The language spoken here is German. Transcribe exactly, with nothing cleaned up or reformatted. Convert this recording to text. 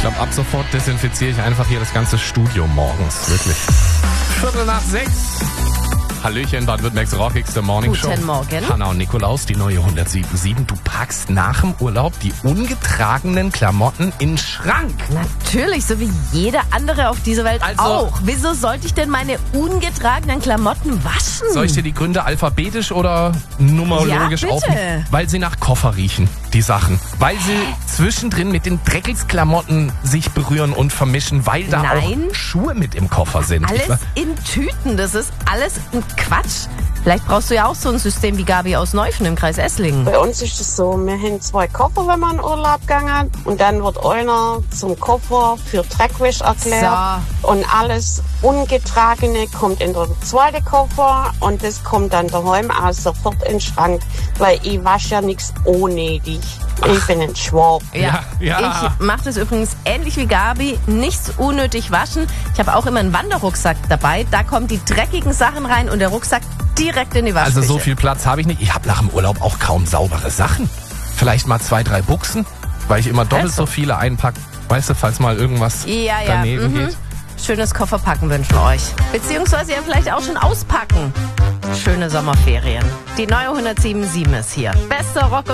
Ich glaube, ab sofort desinfiziere ich einfach hier das ganze Studio morgens. Wirklich. Viertel nach sechs. Hallöchen, Baden-Württembergs rockigste Morningshow. Guten Morgen. Hanna und Nikolaus, die neue hundertsieben Komma sieben. Du packst nach dem Urlaub die ungetragenen Klamotten in den Schrank. Natürlich, so wie jeder andere auf dieser Welt Also- auch. Wieso sollte ich denn meine ungetragenen Klamotten waschen? Soll ich dir die Gründe alphabetisch oder numerologisch Ja, bitte. aufnehmen? Weil sie nach Koffer riechen, die Sachen. Weil sie zwischendrin mit den Drecksklamotten sich berühren und vermischen, weil da Nein. auch Schuhe mit im Koffer sind. Ich Alles war- in Tüten, das ist alles ein Quatsch. Vielleicht brauchst du ja auch so ein System wie Gabi aus Neufen im Kreis Esslingen. Bei uns ist es so, wir haben zwei Koffer, wenn man in Urlaub gegangen und dann wird einer zum Koffer für Dreckwäsche erklärt und alles Ungetragene kommt in den zweiten Koffer und das kommt dann daheim auch sofort in den Schrank, weil ich wasche ja nichts unnötig. Ich bin ein Schwab. Ja, ja. Ich mache das übrigens ähnlich wie Gabi, nichts unnötig waschen. Ich habe auch immer einen Wanderrucksack dabei, da kommen die dreckigen Sachen rein und der Rucksack direkt in die Waschküche. Also so viel Platz habe ich nicht. Ich habe nach dem Urlaub auch kaum saubere Sachen. Vielleicht mal zwei, drei Buchsen, weil ich immer doppelt Also. so viele einpacke. Weißt du, falls mal irgendwas Ja, ja. daneben Mhm. geht. Schönes Kofferpacken wünschen wir euch. Beziehungsweise ja vielleicht auch schon auspacken. Schöne Sommerferien. Die neue hundertsieben Komma sieben ist hier. Bester Rock